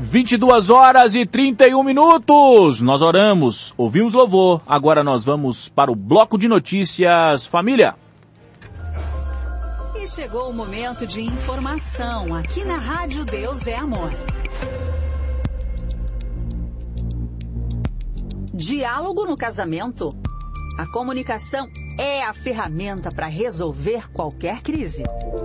22h31. Nós oramos, ouvimos louvor, agora nós vamos para o bloco de notícias. Família. E chegou o momento de informação aqui na Rádio Deus é Amor. Diálogo no casamento. A comunicação é a ferramenta para resolver qualquer crise.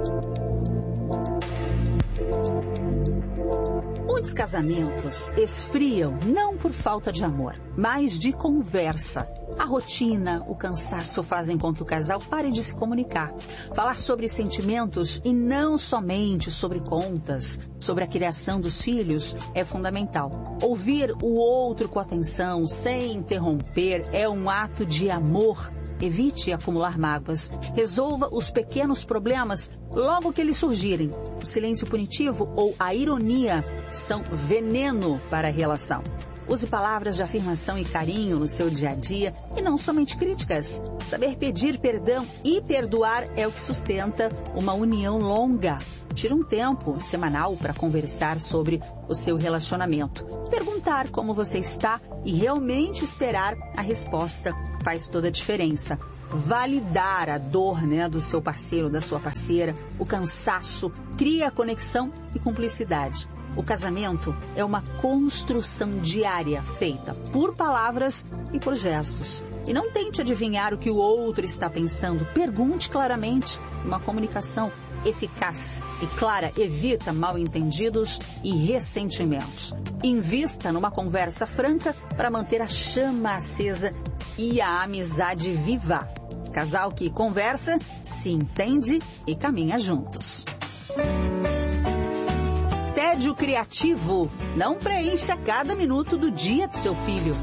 Muitos casamentos esfriam não por falta de amor, mas de conversa. A rotina, o cansaço fazem com que o casal pare de se comunicar. Falar sobre sentimentos e não somente sobre contas, sobre a criação dos filhos é fundamental. Ouvir o outro com atenção, sem interromper, é um ato de amor. Evite acumular mágoas. Resolva os pequenos problemas logo que eles surgirem. O silêncio punitivo ou a ironia são veneno para a relação. Use palavras de afirmação e carinho no seu dia a dia e não somente críticas. Saber pedir perdão e perdoar é o que sustenta uma união longa. Tire um tempo semanal para conversar sobre o seu relacionamento. Perguntar como você está e realmente esperar a resposta faz toda a diferença. Validar a dor, do seu parceiro, da sua parceira, o cansaço, cria conexão e cumplicidade. O casamento é uma construção diária feita por palavras e por gestos. E não tente adivinhar o que o outro está pensando. Pergunte claramente. Uma comunicação eficaz e clara evita mal-entendidos e ressentimentos. Invista numa conversa franca para manter a chama acesa e a amizade viva. Casal que conversa, se entende e caminha juntos. Tédio criativo. Não preencha cada minuto do dia do seu filho.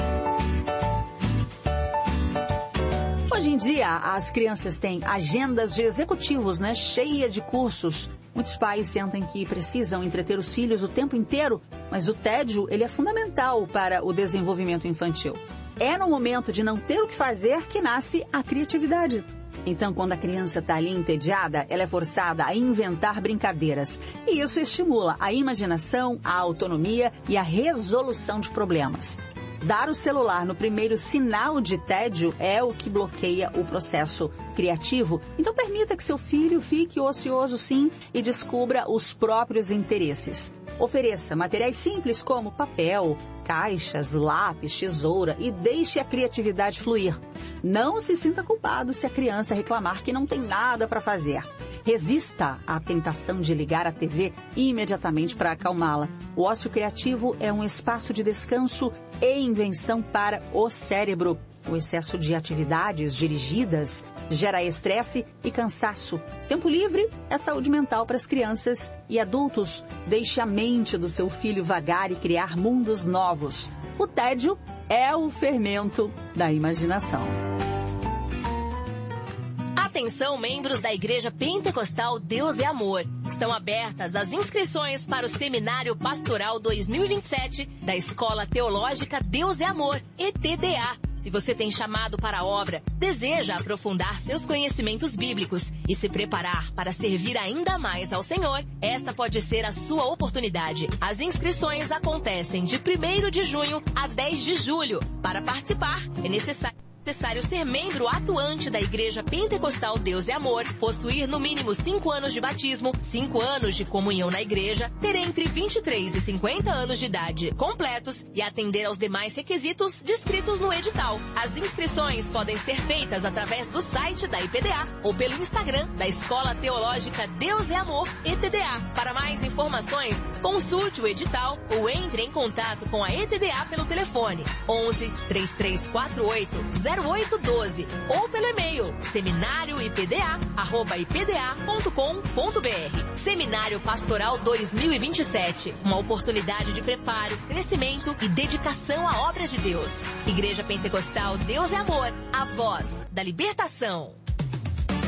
Hoje em dia, as crianças têm agendas de executivos, cheia de cursos. Muitos pais sentem que precisam entreter os filhos o tempo inteiro, mas o tédio ele é fundamental para o desenvolvimento infantil. É no momento de não ter o que fazer que nasce a criatividade. Então, quando a criança está ali entediada, ela é forçada a inventar brincadeiras. E isso estimula a imaginação, a autonomia e a resolução de problemas. Dar o celular no primeiro sinal de tédio é o que bloqueia o processo criativo. Então, permita que seu filho fique ocioso, sim, e descubra os próprios interesses. Ofereça materiais simples como papel, caixas, lápis, tesoura e deixe a criatividade fluir. Não se sinta culpado se a criança reclamar que não tem nada para fazer. Resista à tentação de ligar a TV imediatamente para acalmá-la. O ócio criativo é um espaço de descanso e invenção para o cérebro. O excesso de atividades dirigidas gera estresse e cansaço. Tempo livre é saúde mental para as crianças e adultos. Deixe a mente do seu filho vagar e criar mundos novos. O tédio é o fermento da imaginação. Atenção, membros da Igreja Pentecostal Deus é Amor. Estão abertas as inscrições para o Seminário Pastoral 2027 da Escola Teológica Deus é Amor, ETDA. Se você tem chamado para a obra, deseja aprofundar seus conhecimentos bíblicos e se preparar para servir ainda mais ao Senhor, esta pode ser a sua oportunidade. As inscrições acontecem de 1º de junho a 10 de julho. Para participar, é necessário ser membro atuante da Igreja Pentecostal Deus é Amor, possuir no mínimo 5 anos de batismo, 5 anos de comunhão na igreja, ter entre 23 e 50 anos de idade completos e atender aos demais requisitos descritos no edital. As inscrições podem ser feitas através do site da IPDA ou pelo Instagram da Escola Teológica Deus é Amor, ETDA. Para mais informações, consulte o edital ou entre em contato com a ETDA pelo telefone 11 3348 0812 ou pelo e-mail seminarioipda@ipda.com.br. Seminário Pastoral 2027, uma oportunidade de preparo, crescimento e dedicação à obra de Deus. Igreja Pentecostal Deus é Amor, a voz da libertação.